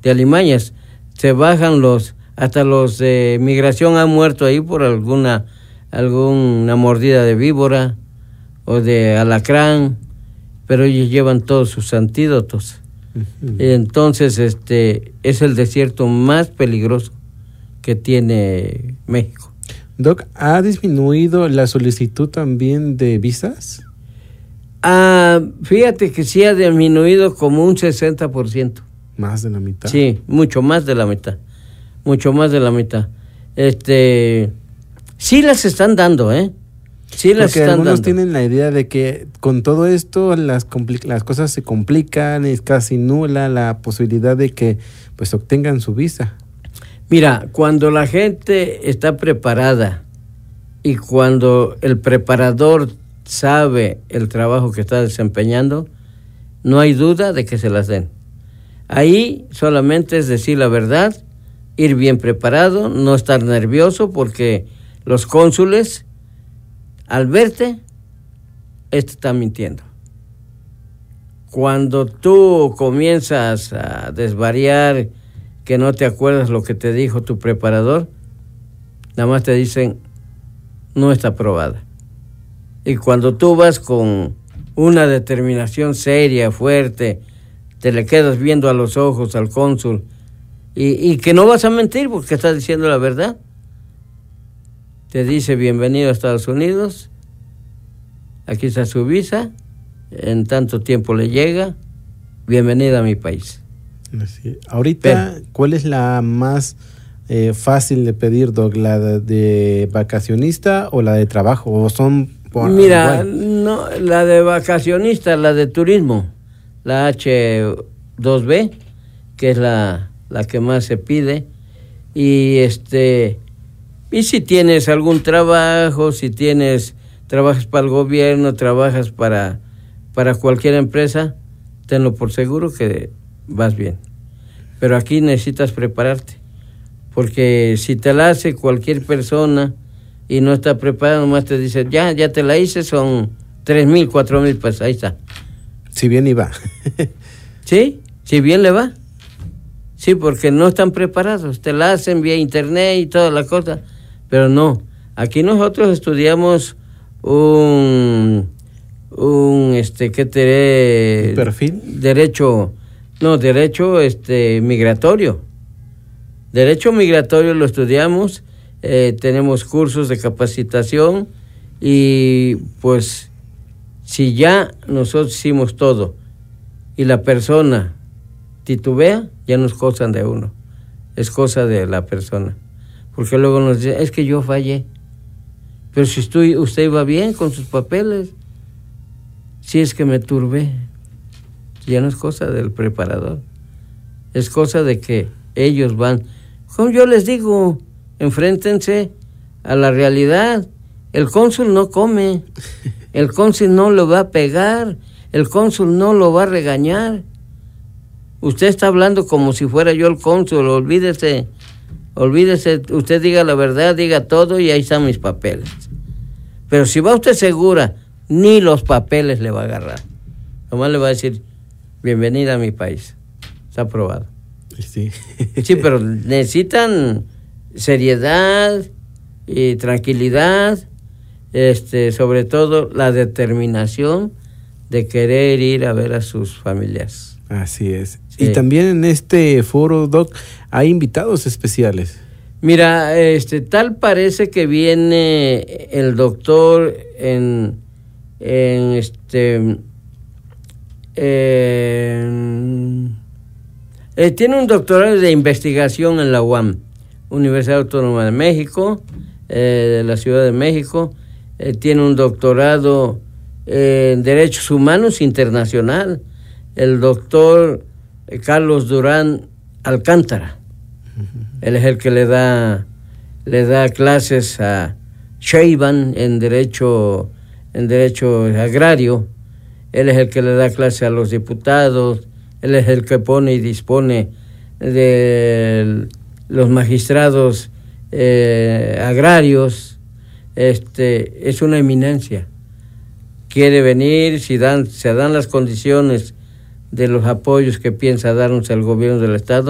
alimañas. Se bajan hasta los de migración han muerto ahí por alguna mordida de víbora o de alacrán, pero ellos llevan todos sus antídotos. Uh-huh. Entonces, es el desierto más peligroso que tiene México. Doc, ¿ha disminuido la solicitud también de visas? Fíjate que sí ha disminuido como un 60%. ¿Más de la mitad? Sí, mucho más de la mitad. Sí las están dando, Sí las Porque están algunos dando. tienen la idea de que con todo esto las cosas se complican, es casi nula la posibilidad de que pues obtengan su visa. Mira, cuando la gente está preparada y cuando el preparador sabe el trabajo que está desempeñando, no hay duda de que se las den. Ahí solamente es decir la verdad, ir bien preparado, no estar nervioso, porque los cónsules, al verte, está mintiendo. Cuando tú comienzas a desvariar, que no te acuerdas lo que te dijo tu preparador, nada más te dicen, no está aprobada. Y cuando tú vas con una determinación seria, fuerte, te le quedas viendo a los ojos al cónsul, y que no vas a mentir porque estás diciendo la verdad, te dice, bienvenido a Estados Unidos, aquí está su visa, en tanto tiempo le llega, bienvenida a mi país. Sí. Ahorita, ¿cuál es la más fácil de pedir, Doc? ¿La de vacacionista o la de trabajo? ¿O son Mira, no, la de vacacionista, la de turismo, la H2B, que es la que más se pide, y si tienes algún trabajo, si trabajas para el gobierno, trabajas para cualquier empresa, tenlo por seguro que vas bien. Pero aquí necesitas prepararte, porque si te la hace cualquier persona y no está preparado, nomás te dice, ya te la hice, son 3,000, 4,000 pesos, ahí está. Si bien iba. Sí, si bien le va. Sí, porque no están preparados, te la hacen vía internet y toda la cosa, pero no. Aquí nosotros estudiamos un ¿qué te diré? ¿Perfil? Derecho migratorio. Derecho migratorio lo estudiamos, tenemos cursos de capacitación y pues si ya nosotros hicimos todo y la persona titubea, ya no es cosa de uno, es cosa de la persona. Porque luego nos dice, es que yo fallé. Pero si usted iba bien con sus papeles, si es que me turbé, ya no es cosa del preparador, es cosa de que ellos van. Como yo les digo, enfréntense a la realidad. El cónsul no come, el cónsul no lo va a pegar, el cónsul no lo va a regañar. Usted está hablando como si fuera yo el cónsul, olvídese, usted diga la verdad, diga todo y ahí están mis papeles. Pero si va usted segura, ni los papeles le va a agarrar. Nomás le va a decir, bienvenida a mi país, está aprobado. Sí. Sí, pero necesitan seriedad y tranquilidad, sobre todo la determinación de querer ir a ver a sus familias. Así es. Sí. Y también en este foro, Doc, hay invitados especiales. Mira, tal parece que viene el doctor tiene un doctorado de investigación en la UAM, Universidad Autónoma de México, de la Ciudad de México. Tiene un doctorado en Derechos Humanos Internacional, el doctor Carlos Durán Alcántara. Uh-huh. Él es el que le da clases a Sheinbaum en derecho agrario. Él es el que le da clases a los diputados. Él es el que pone y dispone de los magistrados agrarios. Es una eminencia. Quiere venir, se dan las condiciones de los apoyos que piensa darnos el gobierno del Estado,